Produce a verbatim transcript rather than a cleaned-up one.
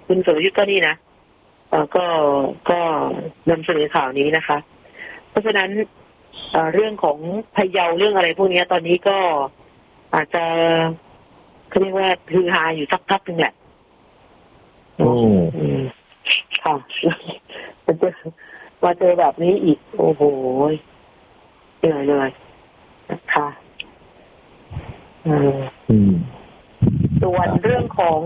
คุณสรยุทธ์ก็นี่นะเอ่อก็ก็นำเสนอข่าวนี้นะคะ เพราะฉะนั้นเอ่อเรื่องของพะเยาเรื่องอะไรพวกนี้ตอนนี้ก็อาจจะเขาเรียกว่าฮือฮาอยู่สักพักหนึ่งแหละอืมค่ะมาเจอมาเจอแบบนี้อีกโอ้โหเหนื่อยเลยนะคะอืมส่วนเรื่องของ